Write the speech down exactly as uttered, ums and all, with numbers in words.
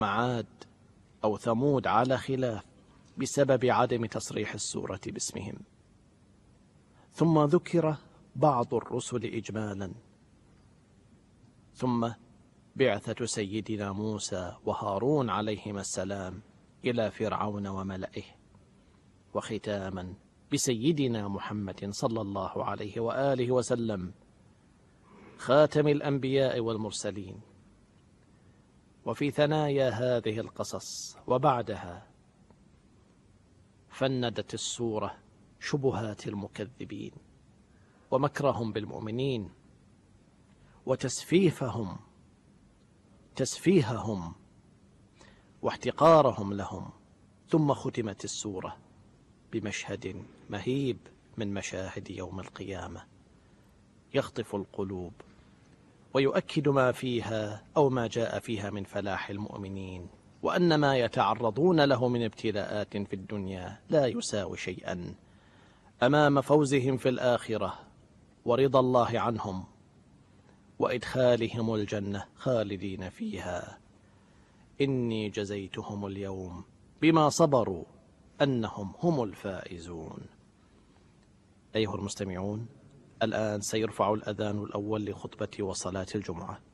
عاد أو ثمود على خلاف بسبب عدم تصريح السورة باسمهم. ثم ذكر بعض الرسل إجمالا، ثم بعثة سيدنا موسى وهارون عليهما السلام إلى فرعون وملئه، وختاما بسيدنا محمد صلى الله عليه وآله وسلم خاتم الأنبياء والمرسلين. وفي ثنايا هذه القصص وبعدها فندت السورة شبهات المكذبين ومكرهم بالمؤمنين وتسفيفهم تسفيههم واحتقارهم لهم. ثم ختمت السورة بمشهد مهيب من مشاهد يوم القيامة يخطف القلوب ويؤكد ما فيها أو ما جاء فيها من فلاح المؤمنين، وأن ما يتعرضون له من ابتلاءات في الدنيا لا يساوي شيئا أمام فوزهم في الآخرة ورضا الله عنهم وإدخالهم الجنة خالدين فيها. إني جزيتهم اليوم بما صبروا أنهم هم الفائزون. أيها المستمعون، الآن سيرفع الأذان الأول لخطبة وصلاة الجمعة.